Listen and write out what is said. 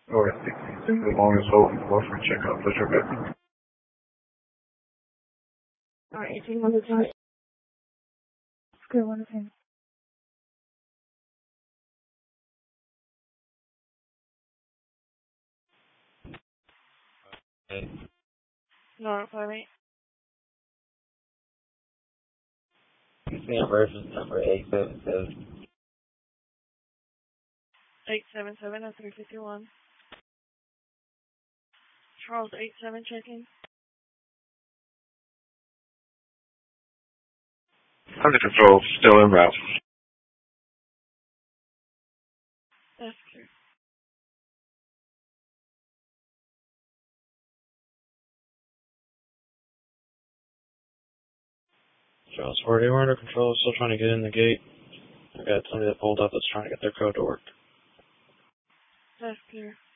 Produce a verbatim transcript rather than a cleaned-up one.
Or as long as holding before we check out the trip. Alright, eighteen one to Good one thing. Okay. No, sorry. Stamp reference number eight seven seven. Eight seven seven and three fifty one. Charles eight seven checking. Under control, still en route. That's clear. Charles forty, we're under control, still trying to get in the gate. I got somebody that pulled up that's trying to get their code to work. That's clear.